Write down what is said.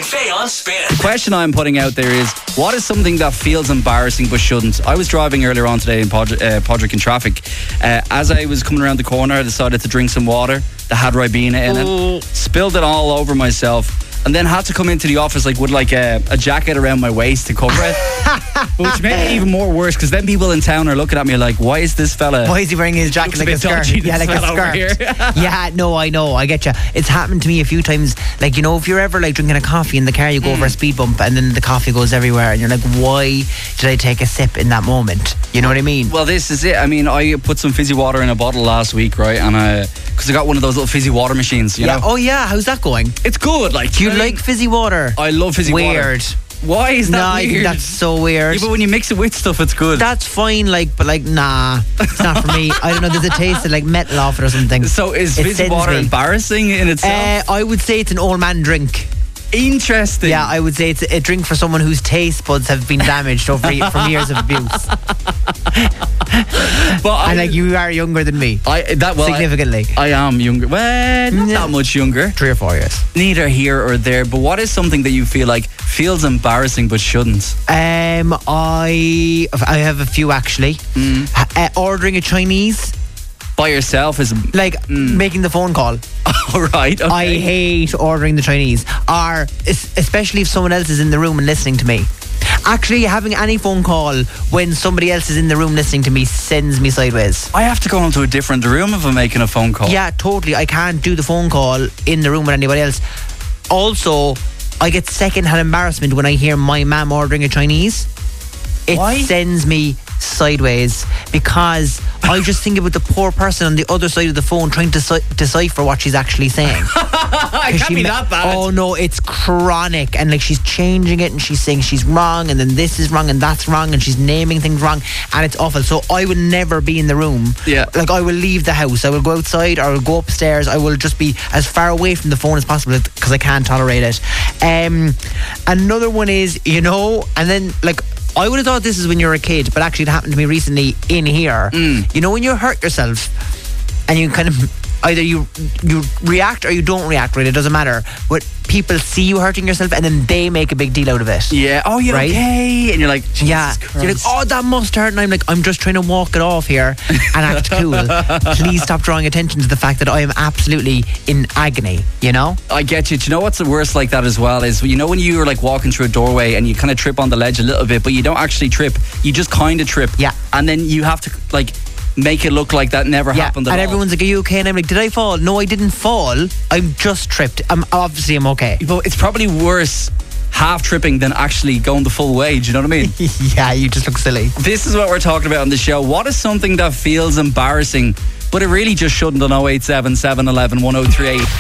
and Faye on Spin. The question I'm putting out there is, what is something that feels embarrassing but shouldn't? I was driving earlier on today in Podrick in traffic. As I was coming around the corner, I decided to drink some water that had Ribena in it. Spilled it all over myself. And then had to come into the office with a jacket around my waist to cover it. Which made it even more worse, because then people in town are looking at me like, why is this fella... Why is he wearing his jacket like a skirt? Yeah, like a skirt. Yeah, no, I know, I get you. It's happened to me a few times. Like, you know, if you're ever like drinking a coffee in the car, you go over a speed bump and then the coffee goes everywhere and you're like, why did I take a sip in that moment? You know what I mean? Well, this is it. I mean, I put some fizzy water in a bottle last week, right? And because I got one of those little fizzy water machines, you know? Oh yeah, how's that going? It's good. Like, do you like fizzy water? I love fizzy water. Weird. Why is that weird? I think that's so weird. Yeah, but when you mix it with stuff, it's good. That's fine, but nah, it's not for me. I don't know, there's a taste of like metal off it or something. So is fizzy water embarrassing in itself? I would say it's an old man drink. Interesting. Yeah, I would say it's a drink for someone whose taste buds have been damaged from years of abuse. And like, you are younger than me. Significantly. I am younger. Well, not that much younger. 3 or 4 years. Neither here or there. But what is something that you feel like feels embarrassing but shouldn't? I have a few actually. Ordering a Chinese by yourself is like making the phone call. All right. Okay. I hate ordering the Chinese, or especially if someone else is in the room and listening to me. Actually, having any phone call when somebody else is in the room listening to me sends me sideways. I have to go into a different room if I'm making a phone call. Yeah, totally. I can't do the phone call in the room with anybody else. Also, I get second-hand embarrassment when I hear my mum ordering a Chinese. It sends me sideways, because I just think about the poor person on the other side of the phone trying to decipher what she's actually saying. It can't be that bad. Oh no, it's chronic. And like, she's changing it and she's saying she's wrong, and then this is wrong and that's wrong, and she's naming things wrong, and it's awful. So I will never be in the room. Yeah. Like, I will leave the house, I will go outside, or I will go upstairs. I will just be as far away from the phone as possible, because I can't tolerate it. Another one is, you know, and then like, I would have thought this is when you were a kid, but actually it happened to me recently in here. You know, when you hurt yourself and you kind of either you react or you don't react, right? It doesn't matter. But people see you hurting yourself and then they make a big deal out of it. Yeah. Oh, you're okay. And you're like, Jesus Christ. You're like, oh, that must hurt. And I'm like, I'm just trying to walk it off here and act cool. Please stop drawing attention to the fact that I am absolutely in agony, you know? I get you. Do you know what's the worst like that as well is, you know, when you're like walking through a doorway and you kind of trip on the ledge a little bit, but you don't actually trip. You just kind of trip. Yeah. And then you have to like make it look like that never happened at all. And everyone's like, are you okay? And I'm like, did I fall? No, I didn't fall. I'm just tripped. I'm okay. But it's probably worse half tripping than actually going the full way. Do you know what I mean? Yeah, you just look silly. This is what we're talking about on the show. What is something that feels embarrassing, but it really just shouldn't, on 0877 11 1038?